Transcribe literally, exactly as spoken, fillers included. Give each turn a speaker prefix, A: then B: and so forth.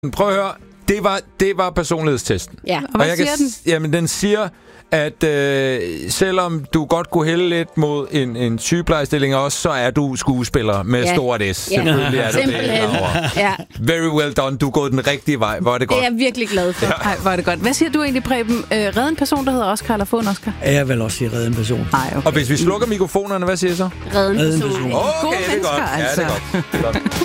A: Prøv at høre. Det var, det var personlighedstesten.
B: Ja.
C: Og hvad
A: jeg
C: siger
A: kan,
C: den?
A: Jamen, den siger, at øh, selvom du godt kunne hælde lidt mod en, en sygeplejerstilling også, så er du skuespiller med
B: Ja.
A: stort S.
B: Ja.
A: Selvfølgelig er du det.
B: Simpelthen.
A: Laura.
B: Ja.
A: Very well done. Du er gået den rigtige vej. Hvor er det
B: Det
A: godt.
B: er jeg virkelig glad for.
C: Ja. Ej, hvor er det godt. Hvad siger du egentlig, Preben? Øh, redde en person, der hedder Oscar, eller få en Oscar?
D: Jeg vil også sige redde en person.
C: Nej, okay.
A: Og hvis vi slukker mikrofonerne, hvad siger I så?
B: Redden
D: Redden
B: person.
D: person.
A: Okay,
C: Gode
A: det er godt.
C: mennesker,
A: Ja, det er
C: altså.
A: godt. Det er godt.